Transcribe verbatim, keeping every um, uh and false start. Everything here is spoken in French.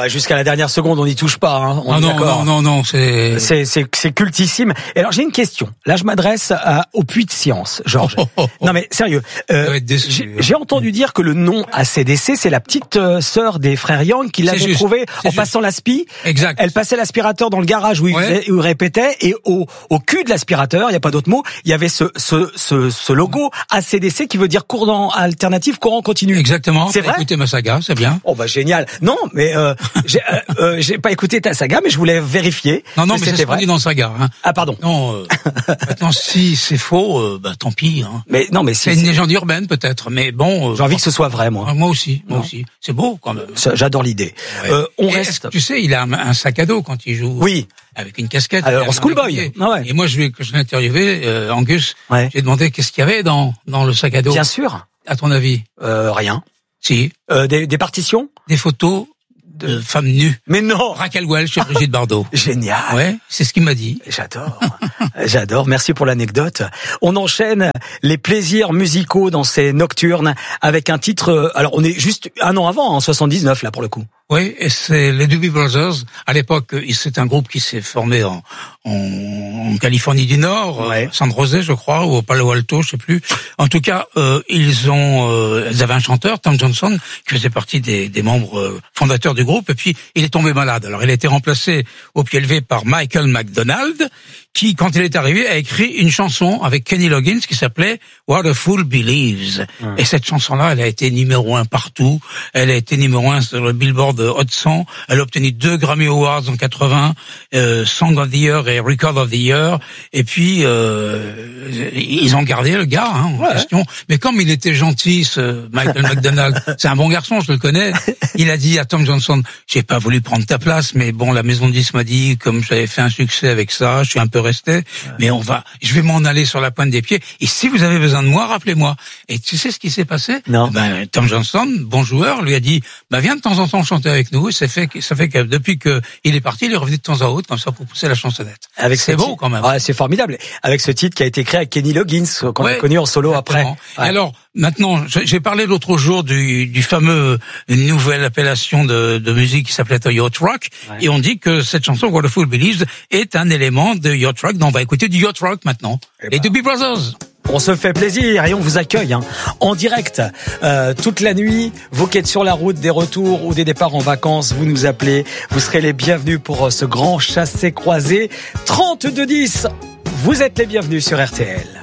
bah, jusqu'à la dernière seconde, on n'y touche pas. Hein. On ah est non, d'accord. non, non, non, c'est... c'est c'est c'est cultissime. Et alors j'ai une question. Là, je m'adresse à, au puits de science, Georges. Oh, oh, oh. Non mais sérieux. Euh, déçu, j'ai, hein. j'ai entendu dire que le nom A C D C, c'est la petite euh, sœur des frères Young qui l'avait juste, trouvé en juste. passant l'aspi. Exact. Elle passait l'aspirateur dans le garage où il, Ouais. faisait, où il répétait, et au au cul de l'aspirateur, il y a pas d'autre mot, il y avait ce ce ce, ce logo A C D C qui veut dire courant alternatif, courant continu. Exactement. C'est vrai. Écoutez ma saga, c'est bien. Oh bah génial. Non, mais euh, j'ai euh, euh, j'ai pas écouté ta saga, mais je voulais vérifier. Non, non, que mais c'est c'était ce qu'on vrai. dit dans saga. Hein. Ah pardon. Non, euh, maintenant, si c'est faux, euh, bah tant pis. Hein. Mais non, mais si, C'est une c'est- légende urbaine peut-être, mais bon. Euh, j'ai envie que ce soit vrai, moi. ah, moi aussi, moi Non. aussi. C'est beau quand même. Ça, j'adore l'idée. Ouais. Euh, on Et reste. est-ce que tu sais, il a un, un sac à dos quand il joue. Oui. Avec une casquette. Alors, et un schoolboy. équipier. Ah ouais. Et moi, je lui, quand je l'ai interviewé, euh, Angus, Ouais. j'ai demandé qu'est-ce qu'il y avait dans dans le sac à dos. Bien sûr. À ton avis? Euh, rien. Si. Euh, des, des partitions. Des photos de femmes nues. Mais non. Raquel Welch et Brigitte Bardot. Génial. Ouais, c'est ce qu'il m'a dit. J'adore. J'adore. Merci pour l'anecdote. On enchaîne les plaisirs musicaux dans ces nocturnes avec un titre. Alors, on est juste un an avant, en soixante-dix-neuf là pour le coup. Oui, et c'est les Doobie Brothers. À l'époque, c'est un groupe qui s'est formé en, en, en Californie du Nord, Ouais. euh, San José, je crois, ou au Palo Alto, je sais plus. En tout cas, euh, ils ont, euh, ils avaient un chanteur, Tom Johnson, qui faisait partie des, des membres euh, fondateurs du groupe. Et puis, il est tombé malade. Alors, il a été remplacé au pied levé par Michael McDonald, qui, quand il est arrivé, a écrit une chanson avec Kenny Loggins qui s'appelait What a Fool Believes. Hum. Et cette chanson-là, elle a été numéro un partout. Elle a été numéro un sur le Billboard Hot cent. Elle a obtenu deux Grammy Awards en quatre-vingts, euh, Song of the Year et Record of the Year. Et puis, euh, ils ont gardé le gars hein, en Ouais. question. Mais comme il était gentil, ce Michael McDonald, c'est un bon garçon, je le connais. Il a dit à Tom Johnson, j'ai pas voulu prendre ta place, mais bon, la maison de disques m'a dit, comme j'avais fait un succès avec ça, je suis un peu resté, ouais. mais on va, je vais m'en aller sur la pointe des pieds. Et si vous avez besoin de moi, rappelez-moi. Et tu sais ce qui s'est passé? Non. Ben, Tom Johnson, bon joueur, lui a dit, bah viens de temps en temps chanter avec nous. Et ça fait, ça fait que depuis que il est parti, il est revenu de temps en temps comme ça pour pousser la chansonnette. Avec c'est ce beau titre. quand même. Ah, c'est formidable. Avec ce titre qui a été créé avec Kenny Loggins, qu'on Ouais, a connu en solo exactement. après. Ouais. Et alors, maintenant, j'ai parlé l'autre jour du, du fameux une nouvelle appellation de, de musique qui s'appelait Yacht Rock, Ouais. et on dit que cette chanson What a Fool Believes est un élément de Yacht Rock. Donc on va écouter du Yacht Rock maintenant. Eh Les ben. Doobie Brothers. On se fait plaisir et on vous accueille hein, en direct euh, toute la nuit. Vous qui êtes sur la route des retours ou des départs en vacances, vous nous appelez. Vous serez les bienvenus pour euh, ce grand chassé-croisé. trente-deux dix, vous êtes les bienvenus sur R T L.